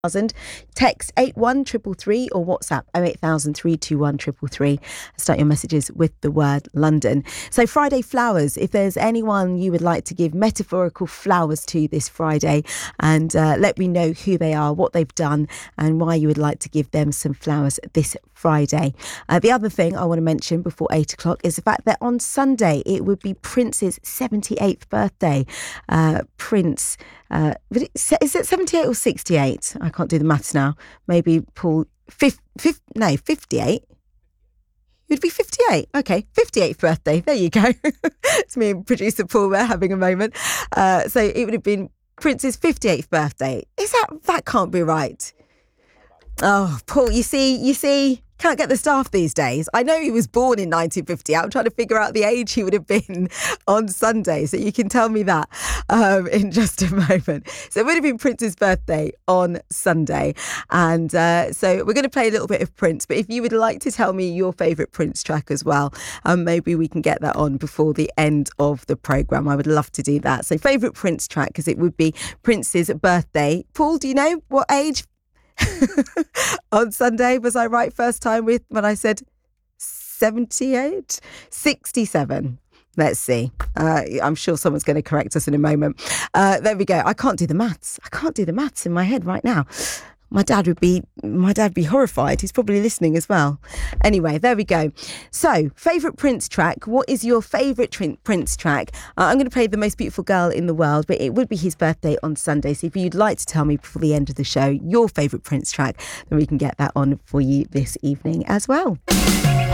Text 81333 or WhatsApp 08000 321 333. Start your messages with the word London. So Friday flowers, if there's anyone you would like to give metaphorical flowers to this Friday, and let me know who they are, what they've done, and why you would like to give them some flowers this Friday. The other thing I want to mention before 8 o'clock is the fact that on Sunday it would be Prince's 78th birthday. Prince, is it 78 or 68? I can't do the maths now. Maybe Paul, 58. You'd be 58. Okay, 58th birthday. There you go. It's me and producer Paul there having a moment. So it would have been Prince's 58th birthday. That can't be right. Oh, Paul, you see, can't get the staff these days. I know he was born in 1950. I'm trying to figure out the age he would have been on Sunday, so you can tell me that in just a moment. So it would have been Prince's birthday on Sunday. And so we're going to play a little bit of Prince, but if you would like to tell me your favourite Prince track as well, maybe we can get that on before the end of the programme. I would love to do that. So favourite Prince track, because it would be Prince's birthday. Paul, do you know what age on Sunday was I right first time when I said 78? 67. Let's see. I'm sure someone's going to correct us in a moment. There we go. I can't do the maths in my head right now. My dad would be horrified. He's probably listening as well. Anyway, there we go. So, favourite Prince track. What is your favourite Prince track? I'm going to play The Most Beautiful Girl in the World, but it would be his birthday on Sunday. So if you'd like to tell me before the end of the show your favourite Prince track, then we can get that on for you this evening as well.